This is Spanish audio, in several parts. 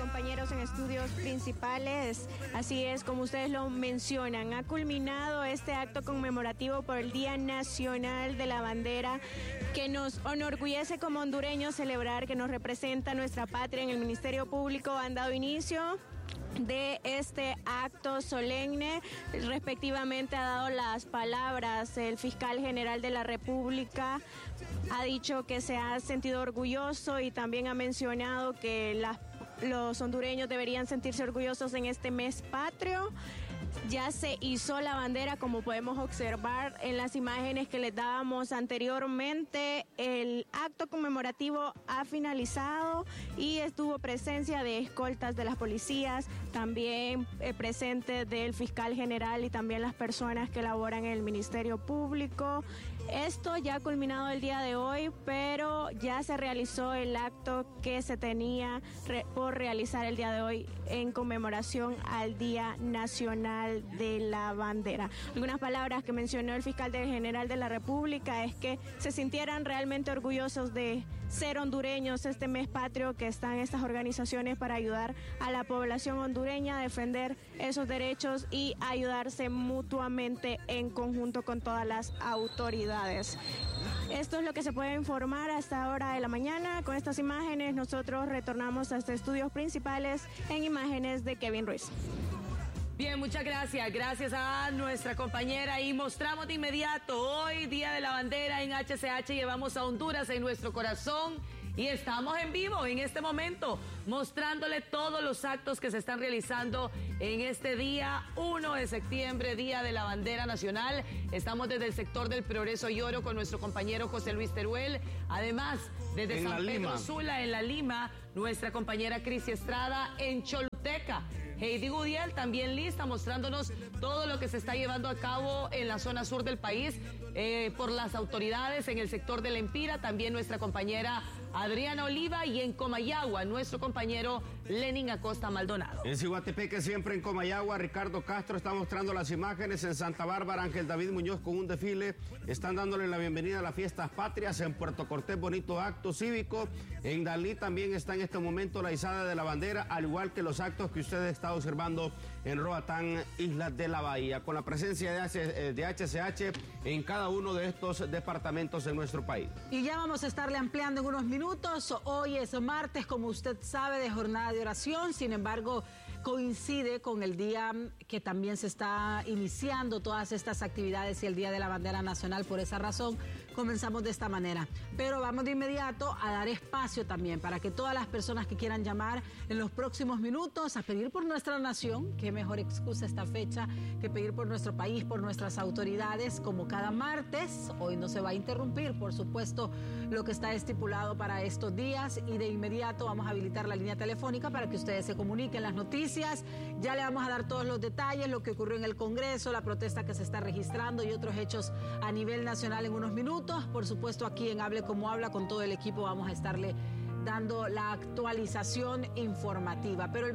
compañeros en estudios principales. Así es, como ustedes lo mencionan, ha culminado este acto conmemorativo por el Día Nacional de la Bandera, que nos enorgullece como hondureños celebrar, que nos representa nuestra patria. En el Ministerio Público han dado inicio de este acto solemne. Respectivamente ha dado las palabras el fiscal general de la República, ha dicho que se ha sentido orgulloso y también ha mencionado que los hondureños deberían sentirse orgullosos en este mes patrio. Ya se izó la bandera, como podemos observar en las imágenes que les dábamos anteriormente. El acto conmemorativo ha finalizado y estuvo presencia de escoltas de las policías, también presente del fiscal general y también las personas que laboran en el Ministerio Público. Esto ya ha culminado el día de hoy, pero ya se realizó el acto que se tenía por realizar el día de hoy en conmemoración al Día Nacional de la Bandera. Algunas palabras que mencionó el fiscal general de la República es que se sintieran realmente orgullosos de ser hondureños este mes patrio, que están estas organizaciones para ayudar a la población hondureña a defender esos derechos y ayudarse mutuamente en conjunto con todas las autoridades. Esto es lo que se puede informar hasta ahora de la mañana. Con estas imágenes nosotros retornamos a estos estudios principales en imágenes de Kevin Ruiz. Bien, muchas gracias. Gracias a nuestra compañera y mostramos de inmediato hoy, Día de la Bandera en HCH, llevamos a Honduras en nuestro corazón y estamos en vivo en este momento mostrándole todos los actos que se están realizando en este día 1 de septiembre, Día de la Bandera Nacional. Estamos desde el sector del Progreso y Oro con nuestro compañero José Luis Teruel. Además, desde San Pedro Sula, en La Lima, nuestra compañera Crisi Estrada en Choluteca. Heidi Gudiel también lista, mostrándonos todo lo que se está llevando a cabo en la zona sur del país por las autoridades en el sector de Lempira. También nuestra compañera Adriana Oliva, y en Comayagua, nuestro compañero Lenin Acosta Maldonado. En Ciguatepeque, siempre en Comayagua, Ricardo Castro está mostrando las imágenes. En Santa Bárbara, Ángel David Muñoz con un desfile. Están dándole la bienvenida a las fiestas patrias. En Puerto Cortés, bonito acto cívico. En Dalí también está en este momento la izada de la bandera, al igual que los actos que usted está observando en Roatán, Islas de la Bahía, con la presencia de HCH en cada uno de estos departamentos en nuestro país. Y ya vamos a estarle ampliando en unos minutos. Hoy es martes, como usted sabe, de jornada de oración. Sin embargo, coincide con el día que también se está iniciando todas estas actividades y el Día de la Bandera Nacional. Por esa razón, comenzamos de esta manera. Pero vamos de inmediato a dar espacio también para que todas las personas que quieran llamar en los próximos minutos a pedir por nuestra nación, qué mejor excusa esta fecha que pedir por nuestro país, por nuestras autoridades, como cada martes. Hoy no se va a interrumpir, por supuesto, lo que está estipulado para estos días, y de inmediato vamos a habilitar la línea telefónica para que ustedes se comuniquen las noticias. Ya le vamos a dar todos los detalles, lo que ocurrió en el Congreso, la protesta que se está registrando y otros hechos a nivel nacional en unos minutos. Por supuesto, aquí en Hable Como Habla, con todo el equipo, vamos a estarle dando la actualización informativa. Pero el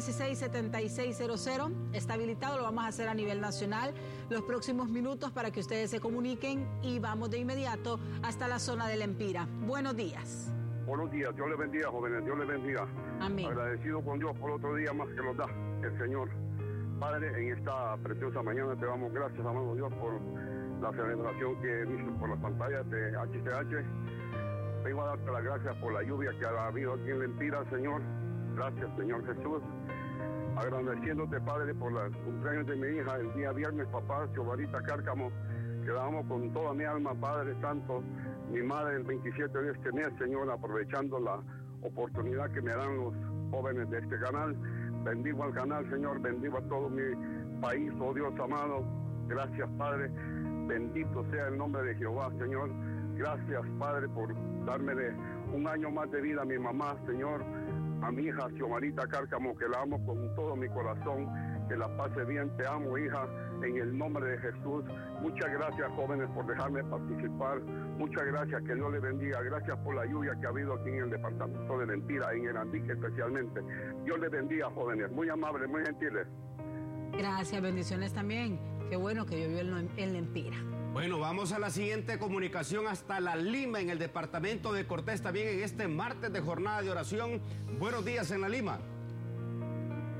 2216-7600 está habilitado, lo vamos a hacer a nivel nacional los próximos minutos para que ustedes se comuniquen, y vamos de inmediato hasta la zona de Lempira. Buenos días. Buenos días, Dios les bendiga, jóvenes, Dios les bendiga. Amén. Agradecido con Dios por otro día más que nos da el Señor. Padre, en esta preciosa mañana te damos gracias, amado Dios, por la celebración que hizo por las pantallas de HCH. Vengo a darte las gracias por la lluvia que ha habido aquí en Lempira, Señor. Gracias, Señor Jesús. Agradeciéndote, Padre, por el cumpleaños de mi hija el día viernes, papá, Xiomarita Cárcamo, que la amo con toda mi alma, Padre Santo. Mi madre el 27 de este mes, Señor, aprovechando la oportunidad que me dan los jóvenes de este canal. Bendigo al canal, Señor, bendigo a todo mi país, oh Dios amado. Gracias, Padre. Bendito sea el nombre de Jehová, Señor. Gracias, Padre, por darme de un año más de vida a mi mamá, Señor. A mi hija Xiomarita Cárcamo, que la amo con todo mi corazón. Que la pase bien. Te amo, hija, en el nombre de Jesús. Muchas gracias, jóvenes, por dejarme participar. Muchas gracias, que Dios les bendiga. Gracias por la lluvia que ha habido aquí en el departamento de Lempira, en el Andique especialmente. Dios les bendiga, jóvenes. Muy amables, muy gentiles. Gracias, bendiciones también. Qué bueno que llovió en Lempira. Bueno, vamos a la siguiente comunicación hasta La Lima, en el departamento de Cortés, también en este martes de jornada de oración. Buenos días en La Lima.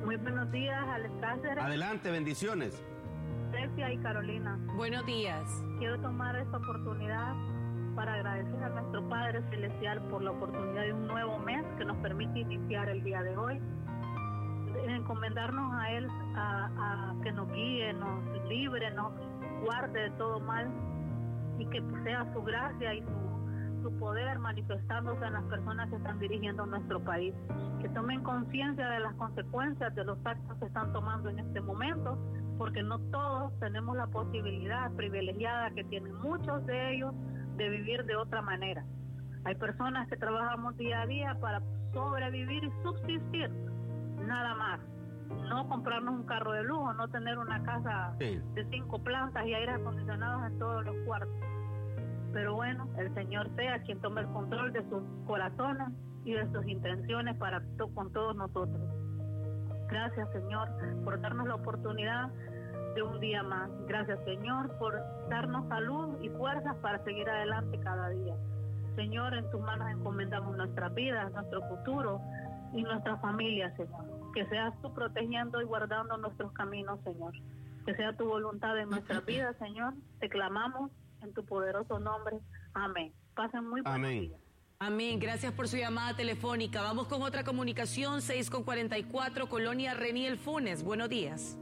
Muy buenos días, Alex Cáceres. Adelante, bendiciones. Grecia y Carolina. Buenos días. Quiero tomar esta oportunidad para agradecer a nuestro Padre Celestial por la oportunidad de un nuevo mes que nos permite iniciar el día de hoy. Encomendarnos a Él, a que nos guíe, nos libre, nos guarde de todo mal y que sea su gracia y su poder manifestándose en las personas que están dirigiendo nuestro país. Que tomen conciencia de las consecuencias de los actos que están tomando en este momento, porque no todos tenemos la posibilidad privilegiada que tienen muchos de ellos de vivir de otra manera. Hay personas que trabajamos día a día para sobrevivir y subsistir, nada más. No comprarnos un carro de lujo, no tener una casa de 5 plantas y aires acondicionados en todos los cuartos. Pero bueno, el Señor sea quien tome el control de sus corazones y de sus intenciones con todos nosotros. Gracias, Señor, por darnos la oportunidad de un día más. Gracias, Señor, por darnos salud y fuerzas para seguir adelante cada día. Señor, en tus manos encomendamos nuestras vidas, nuestro futuro y nuestra familia, Señor. Que seas tú protegiendo y guardando nuestros caminos, Señor. Que sea tu voluntad en nuestras vidas, Señor. Te clamamos en tu poderoso nombre. Amén. Pasen muy buenos días. Amén. Gracias por su llamada telefónica. Vamos con otra comunicación, 6:44, Colonia Reniel Funes. Buenos días.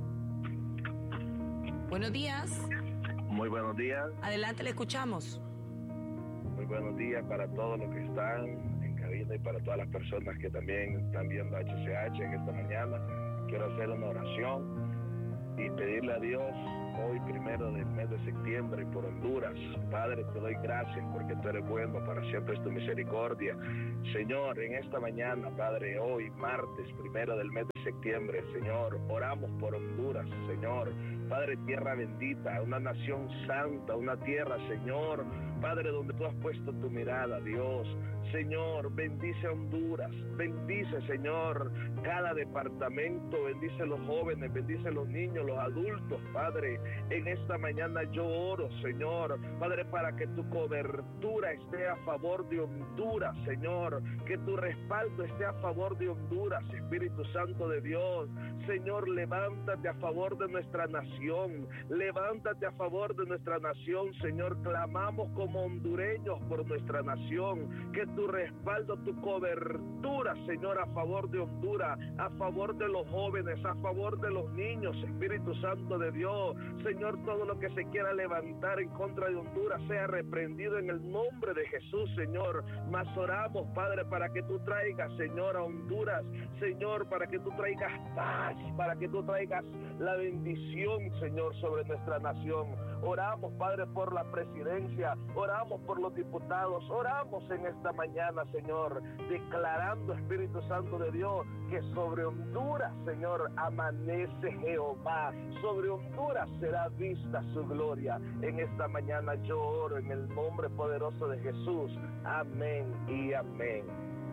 Buenos días. Muy buenos días. Adelante, le escuchamos. Muy buenos días para todos los que están en cabina y para todas las personas que también están viendo HCH en esta mañana. Quiero hacer una oración y pedirle a Dios hoy, primero del mes de septiembre, por Honduras. Padre, te doy gracias porque tú eres bueno, para siempre es tu misericordia. Señor, en esta mañana, Padre, hoy, martes, primero del mes de septiembre, Señor, oramos por Honduras, Señor. Padre, tierra bendita, una nación santa, una tierra, Señor, Padre, donde tú has puesto tu mirada, Dios. Señor, bendice a Honduras, bendice, Señor, cada departamento, bendice a los jóvenes, bendice a los niños, los adultos, Padre. En esta mañana yo oro, Señor, Padre, para que tu cobertura esté a favor de Honduras, Señor, que tu respaldo esté a favor de Honduras, Espíritu Santo de Dios. Señor, levántate a favor de nuestra nación, levántate a favor de nuestra nación, Señor. Clamamos como hondureños por nuestra nación, que tu respaldo, tu cobertura, Señor, a favor de Honduras, a favor de los jóvenes, a favor de los niños, Espíritu Santo de Dios. Señor, todo lo que se quiera levantar en contra de Honduras sea reprendido en el nombre de Jesús, Señor. Mas oramos, Padre, para que tú traigas, Señor, a Honduras, Señor, para que tú traigas paz, para que tú traigas la bendición, Señor, sobre nuestra nación. Oramos, Padre, por la presidencia, oramos por los diputados, oramos en esta mañana, Señor, declarando, Espíritu Santo de Dios, que sobre Honduras, Señor, amanece Jehová, sobre Honduras será vista su gloria. En esta mañana yo oro en el nombre poderoso de Jesús. Amén y amén.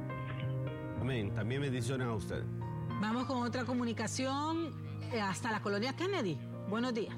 Amén. También bendiciones a ustedes. Vamos con otra comunicación hasta la colonia Kennedy. Buenos días.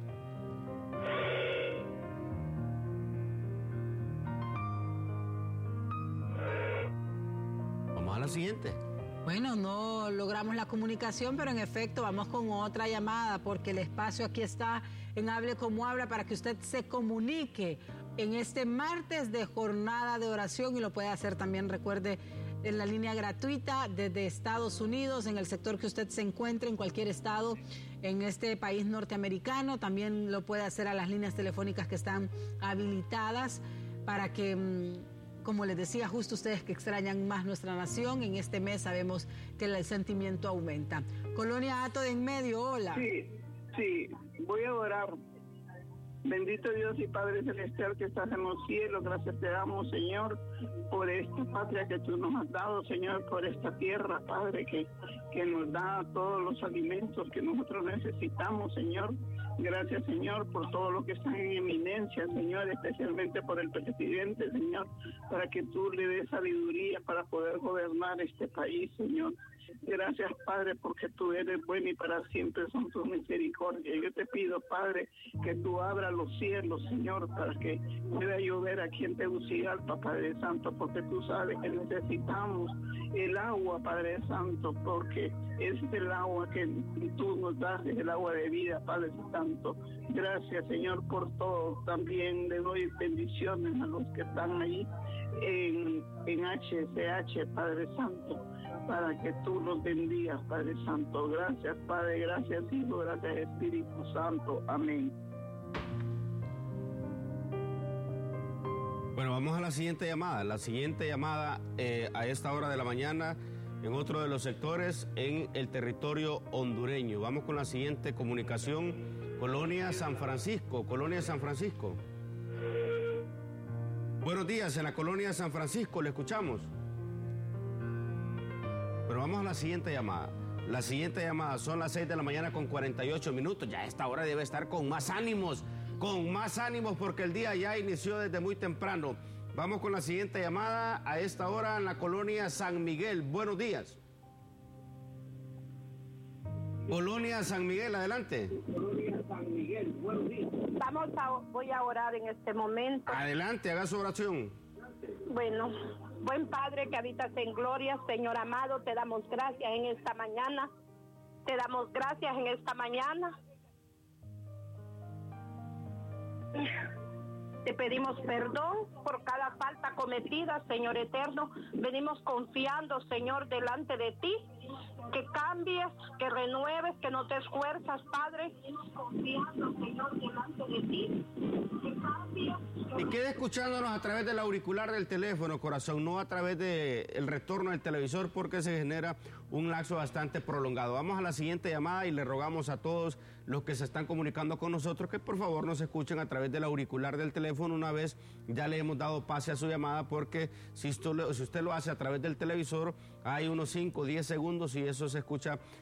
Vamos a la siguiente. Bueno, no logramos la comunicación, pero en efecto vamos con otra llamada porque el espacio aquí está en Hable Como Habla para que usted se comunique en este martes de jornada de oración y lo puede hacer también, recuerde, en la línea gratuita desde Estados Unidos, en el sector que usted se encuentre, en cualquier estado en este país norteamericano. También lo puede hacer a las líneas telefónicas que están habilitadas para que, como les decía, justo ustedes que extrañan más nuestra nación, en este mes sabemos que el sentimiento aumenta. Colonia Hato de En Medio, hola. Sí, voy a orar. Bendito Dios y Padre Celestial que estás en los cielos, gracias te damos, Señor, por esta patria que tú nos has dado, Señor, por esta tierra, Padre, que nos da todos los alimentos que nosotros necesitamos, Señor. Gracias, Señor, por todo lo que está en eminencia, Señor, especialmente por el presidente, Señor, para que tú le des sabiduría para poder gobernar este país, Señor. Gracias. Gracias, Padre, porque tú eres bueno y para siempre son tus misericordias. Yo te pido, Padre, que tú abras los cielos, Señor, para que pueda llover aquí en Tegucigalpa, Padre Santo, porque tú sabes que necesitamos el agua, Padre Santo, porque es el agua que tú nos das, es el agua de vida, Padre Santo. Gracias, Señor, por todo. También le doy bendiciones a los que están ahí en HSH, Padre Santo, para que tú los bendigas, Padre Santo. Gracias, Padre, gracias, Hijo, gracias, Espíritu Santo. Amén. Bueno, vamos a la siguiente llamada. La siguiente llamada a esta hora de la mañana en otro de los sectores en el territorio hondureño. Vamos con la siguiente comunicación. Colonia San Francisco. Colonia San Francisco. Buenos días, en la Colonia San Francisco, le escuchamos. Pero vamos a la siguiente llamada. La siguiente llamada son las 6 de la mañana con 48 minutos. Ya a esta hora debe estar con más ánimos porque el día ya inició desde muy temprano. Vamos con la siguiente llamada a esta hora en la Colonia San Miguel. Buenos días. Colonia San Miguel, adelante. Colonia San Miguel, buenos días. Voy a orar en este momento. Adelante, haga su oración. Bueno, buen Padre que habitas en gloria, Señor amado, te damos gracias en esta mañana. Te damos gracias en esta mañana. Te pedimos perdón por cada falta cometida, Señor eterno. Venimos confiando, Señor, delante de ti, que cambies, que renueves, que no te esfuerzas, Padre. Confiando, Señor, delante de ti, que cambies. Y quede escuchándonos a través del auricular del teléfono, corazón, no a través del retorno del televisor, porque se genera un lapso bastante prolongado. Vamos a la siguiente llamada y le rogamos a todos los que se están comunicando con nosotros que por favor nos escuchen a través del auricular del teléfono. Una vez ya le hemos dado pase a su llamada, porque si usted lo hace a través del televisor, hay unos 5 o 10 segundos y eso se escucha